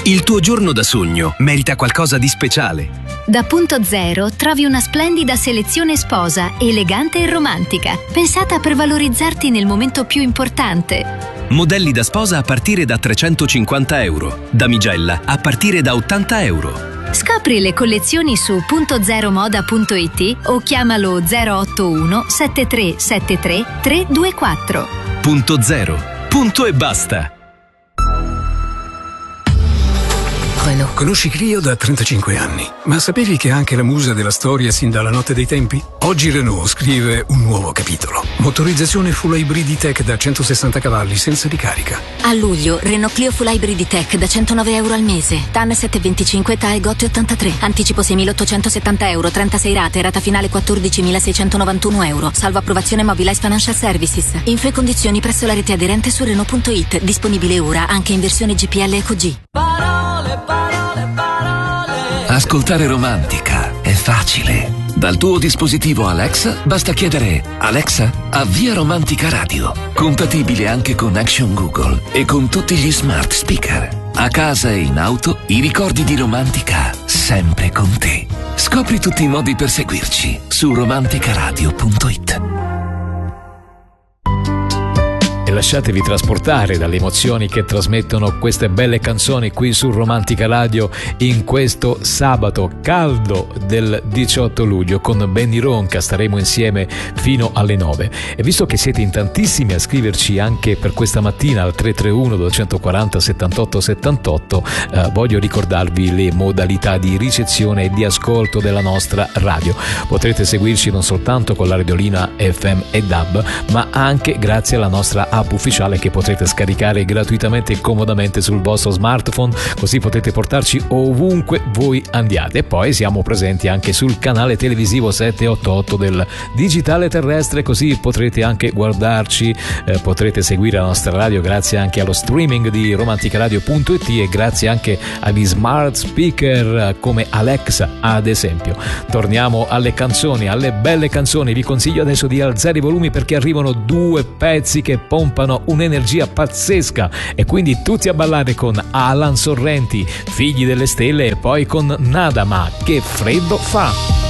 Il tuo giorno da sogno merita qualcosa di speciale. Da Punto Zero trovi una splendida selezione sposa, elegante e romantica, pensata per valorizzarti nel momento più importante. Modelli da sposa a partire da €350, damigella a partire da €80. Scopri le collezioni su puntozeromoda.it o chiamalo 081 7373 324. Punto Zero. Punto e basta. Renault. Conosci Clio da 35 anni, ma sapevi che è anche la musa della storia sin dalla notte dei tempi? Oggi Renault scrive un nuovo capitolo. Motorizzazione full hybrid E-Tech da 160 cavalli senza ricarica. A luglio, Renault Clio full hybrid E-Tech da €109 al mese. TAN 725, TAE GOT 83. Anticipo €6.870, 36 rate, rata finale €14.691. Salvo approvazione Mobilize Financial Services. Info e condizioni presso la rete aderente su Renault.it. Disponibile ora anche in versione GPL Eco G. Ascoltare Romantica è facile. Dal tuo dispositivo Alexa basta chiedere: Alexa, avvia Romantica Radio. Compatibile anche con Action Google e con tutti gli smart speaker. A casa e in auto, i ricordi di Romantica sempre con te. Scopri tutti i modi per seguirci su romanticaradio.it. E lasciatevi trasportare dalle emozioni che trasmettono queste belle canzoni qui su Romantica Radio in questo sabato caldo del 18 luglio con Benny Ronca. Staremo insieme fino alle 9. E visto che siete in tantissimi a scriverci anche per questa mattina al 331 240 78 78, voglio ricordarvi le modalità di ricezione e di ascolto della nostra radio. Potrete seguirci non soltanto con la radiolina FM e DAB, ma anche grazie alla nostra app ufficiale che potrete scaricare gratuitamente e comodamente sul vostro smartphone, così potete portarci ovunque voi andiate. E poi siamo presenti anche sul canale televisivo 788 del digitale terrestre, così potrete anche guardarci, potrete seguire la nostra radio grazie anche allo streaming di romanticaradio.it e grazie anche agli smart speaker come Alexa ad esempio. Torniamo alle canzoni, alle belle canzoni. Vi consiglio adesso di alzare i volumi perché arrivano due pezzi che pompano un'energia pazzesca, e quindi tutti a ballare con Alan Sorrenti, Figli delle Stelle, e poi con Nada, ma che freddo fa.